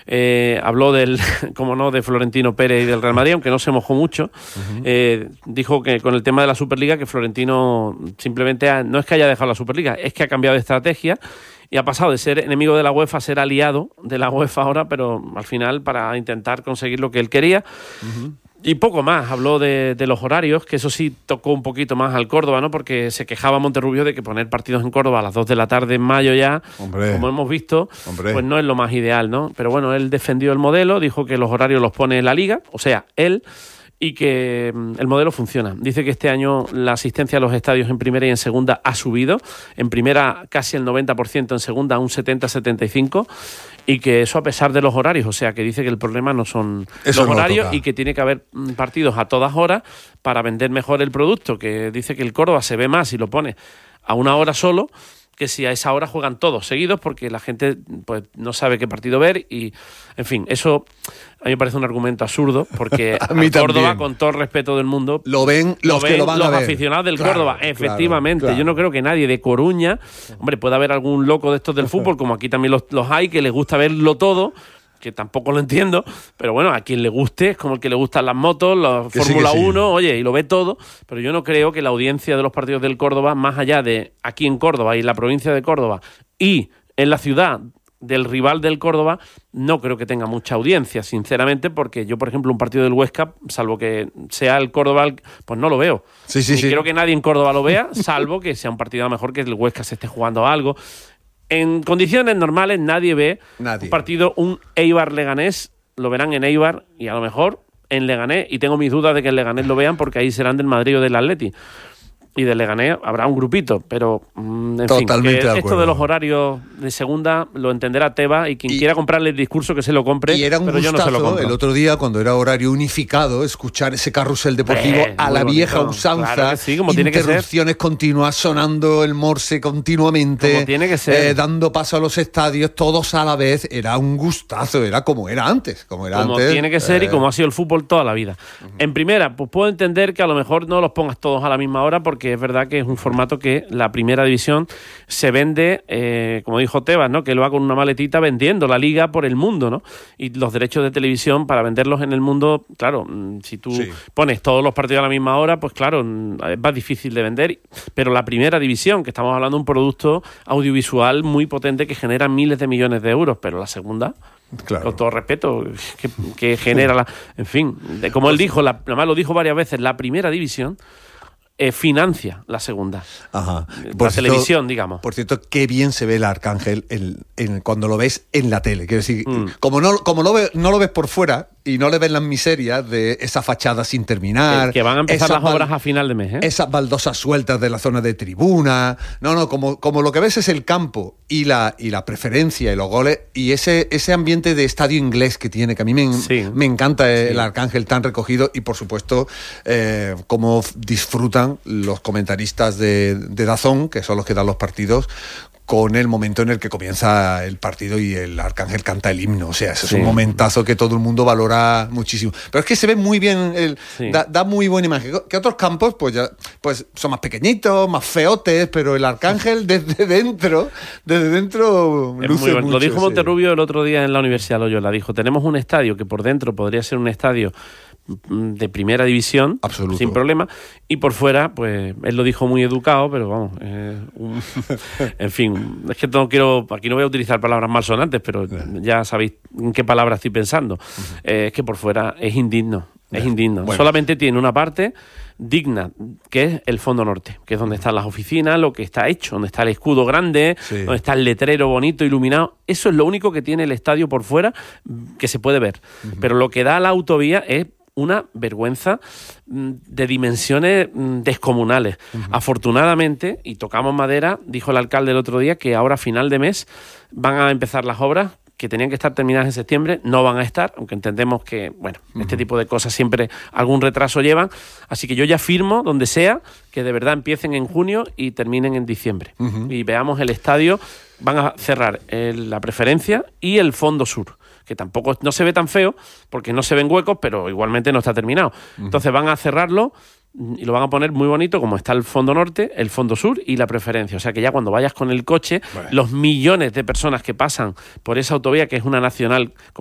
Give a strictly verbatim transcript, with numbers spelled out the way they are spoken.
eh, habló del, como no, de Florentino Pérez y del Real Madrid, aunque no se mojó mucho. Uh-huh. Eh, dijo que con el tema de la Superliga, que Florentino simplemente ha, no es que haya dejado la Superliga, es que ha cambiado de estrategia y ha pasado de ser enemigo de la UEFA a ser aliado de la UEFA ahora, pero al final para intentar conseguir lo que él quería. Uh-huh. Y poco más, habló de, de los horarios, que eso sí tocó un poquito más al Córdoba, ¿no? Porque se quejaba Monterrubio de que poner partidos en Córdoba a las dos de la tarde en mayo ya, Hombre. como hemos visto, Hombre. pues no es lo más ideal, ¿no? Pero bueno, él defendió el modelo, dijo que los horarios los pone la Liga, o sea, él, y que el modelo funciona. Dice que este año la asistencia a los estadios en primera y en segunda ha subido, en primera casi el noventa por ciento, en segunda un setenta a setenta y cinco por ciento, y que eso a pesar de los horarios, o sea, que dice que el problema no son eso los no horarios toca. Y que tiene que haber partidos a todas horas para vender mejor el producto, que dice que el Córdoba se ve más si lo pone a una hora solo, que si a esa hora juegan todos seguidos, porque la gente pues no sabe qué partido ver y, en fin, eso a mí me parece un argumento absurdo, porque a mí Córdoba, también. Con todo el respeto del mundo, lo ven los lo ven que lo van los a ver. aficionados del claro, Córdoba, efectivamente. Claro, claro. Yo no creo que nadie de Coruña, hombre, puede haber algún loco de estos del fútbol, como aquí también los, los hay, que les gusta verlo todo, que tampoco lo entiendo, pero bueno, a quien le guste, es como el que le gustan las motos, la Fórmula sí, uno, sí. oye, y lo ve todo, pero yo no creo que la audiencia de los partidos del Córdoba, más allá de aquí en Córdoba y la provincia de Córdoba y en la ciudad del rival del Córdoba, no creo que tenga mucha audiencia, sinceramente, porque yo, por ejemplo, un partido del Huesca, salvo que sea el Córdoba, pues no lo veo. Sí, sí, y sí. creo que nadie en Córdoba lo vea, salvo que sea un partido mejor que el Huesca se esté jugando algo. En condiciones normales nadie ve nadie. un partido, un Eibar-Leganés, lo verán en Eibar y a lo mejor en Leganés, y tengo mis dudas de que en Leganés lo vean porque ahí serán del Madrid o del Atleti. Y del Leganés habrá un grupito, pero en Totalmente fin, de esto de los horarios de segunda lo entenderá Tebas y quien y, quiera comprarle el discurso que se lo compre, y era un pero yo no se lo compro. El otro día, cuando era horario unificado, escuchar ese carrusel deportivo eh, a la vieja bonito. usanza, claro sí, como tiene interrupciones que ser. continuas, sonando el morse continuamente, como tiene que ser. Eh, dando paso a los estadios, todos a la vez, era un gustazo, era como era antes. Como, era como antes, tiene que ser eh. y como ha sido el fútbol toda la vida. Uh-huh. En primera, pues puedo entender que a lo mejor no los pongas todos a la misma hora, porque es verdad que es un formato que la primera división se vende, eh, como dijo Tebas, ¿no? Que lo haga con una maletita vendiendo la liga por el mundo, ¿no? Y los derechos de televisión para venderlos en el mundo, claro, si tú sí. pones todos los partidos a la misma hora, pues claro, es más difícil de vender. Pero la primera división, que estamos hablando de un producto audiovisual muy potente que genera miles de millones de euros, pero la segunda... Claro. Con todo respeto, que, que genera la... En fin, de, como él dijo, la, además lo dijo varias veces, la primera división eh, financia la segunda. Ajá. Por la cierto, televisión, digamos. Por cierto, qué bien se ve el Arcángel en, en, cuando lo ves en la tele. Quiero decir, mm. como, no, como lo ve, no lo ves por fuera y no le ves las miserias de esa fachada sin terminar. El que van a empezar las obras bal- a final de mes, ¿eh? Esas baldosas sueltas de la zona de tribuna. No, no, como, como lo que ves es el campo y la, y la preferencia y los goles y ese, ese ambiente de estadio inglés que tiene, que a mí me, sí. me encanta el sí. Arcángel tan recogido y, por supuesto, eh, cómo disfrutan los comentaristas de, de DAZN, que son los que dan los partidos, con el momento en el que comienza el partido y el Arcángel canta el himno. O sea, ese sí. es un momentazo que todo el mundo valora muchísimo. Pero es que se ve muy bien, el, sí. da, da muy buena imagen. Que otros campos, pues ya pues son más pequeñitos, más feotes, pero el Arcángel desde dentro, desde dentro es luce muy bueno. mucho. Lo dijo sí. Monterrubio el otro día en la Universidad Loyola. Dijo, tenemos un estadio que por dentro podría ser un estadio de primera división, Absoluto. sin problema, y por fuera, pues él lo dijo muy educado, pero vamos, eh, un, en fin, es que no quiero, aquí no voy a utilizar palabras malsonantes, pero ya sabéis en qué palabra estoy pensando. Uh-huh. Eh, es que por fuera es indigno, es indigno. Bueno. Solamente tiene una parte digna, que es el fondo norte, que es donde están las oficinas, lo que está hecho, donde está el escudo grande, sí. donde está el letrero bonito, iluminado. Eso es lo único que tiene el estadio por fuera que se puede ver. Uh-huh. Pero lo que da a la autovía es una vergüenza de dimensiones descomunales. Uh-huh. Afortunadamente, y tocamos madera, dijo el alcalde el otro día que ahora a final de mes van a empezar las obras que tenían que estar terminadas en septiembre, no van a estar, aunque entendemos que, bueno, uh-huh. este tipo de cosas siempre algún retraso llevan. Así que yo ya firmo, donde sea, que de verdad empiecen en junio y terminen en diciembre. Uh-huh. Y veamos el estadio, van a cerrar el, la preferencia y el fondo sur, que tampoco no se ve tan feo, porque no se ven huecos, pero igualmente no está terminado. Uh-huh. Entonces van a cerrarlo y lo van a poner muy bonito, como está el fondo norte, el fondo sur y la preferencia. O sea que ya cuando vayas con el coche, bueno. los millones de personas que pasan por esa autovía, que es una nacional